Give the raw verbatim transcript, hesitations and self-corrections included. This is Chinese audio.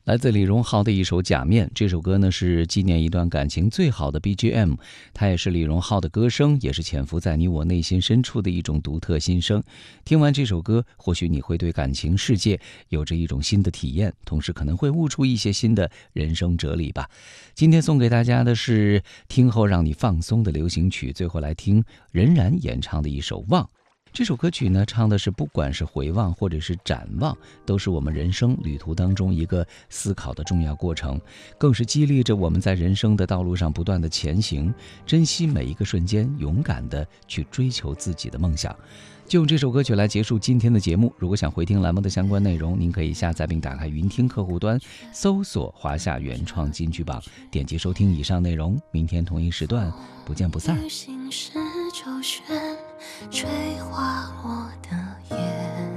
来自李荣浩的一首《假面》，这首歌呢是纪念一段感情最好的 B G M， 它也是李荣浩的歌声，也是潜伏在你我内心深处的一种独特心声。听完这首歌，或许你会对感情世界有着一种新的体验，同时可能会悟出一些新的人生哲理吧。今天送给大家的是听后让你放松的流行曲，最后来听任然演唱的一首《望》。这首歌曲呢，唱的是不管是回望或者是展望，都是我们人生旅途当中一个思考的重要过程，更是激励着我们在人生的道路上不断的前行，珍惜每一个瞬间，勇敢的去追求自己的梦想。就用这首歌曲来结束今天的节目。如果想回听栏目的相关内容，您可以下载并打开云听客户端，搜索华夏原创金曲榜，点击收听以上内容。明天同一时段不见不散。 旅行时周旋，吹花我的